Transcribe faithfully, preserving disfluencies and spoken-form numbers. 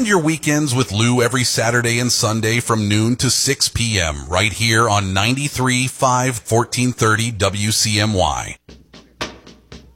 your weekends with Lou every Saturday and Sunday from noon to six p.m. right here on ninety-three point five, fourteen thirty W C M Y.